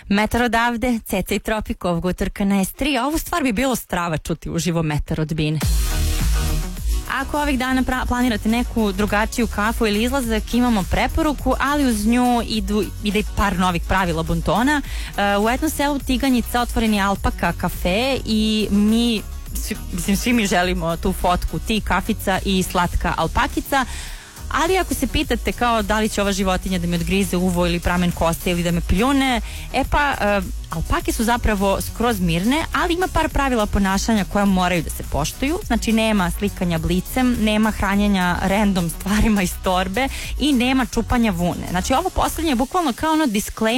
Metar odavde, Ceca i Tropik ovog utorka na S3, a ovu stvar bi bilo strava čuti uživo Metar od Bine. Ako ovih dana planirate neku drugačiju kafu ili izlazak, imamo preporuku, ali uz nju ide i par novih pravila bontona. U etno selu Tiganjica otvoren je Alpaka kafe i svi mi želimo tu fotku, ti kafica i slatka alpakica. Ali ako se pitate kao da li će ova životinja da mi odgrize uvo ili pramen koste ili da me pljune, alpake su zapravo skroz mirne, ali ima par pravila ponašanja koja moraju da se poštuju. Znači nema slikanja blicem, nema hranjenja random stvarima iz torbe i nema čupanja vune. Znači ovo poslednje je bukvalno kao ono disclaimer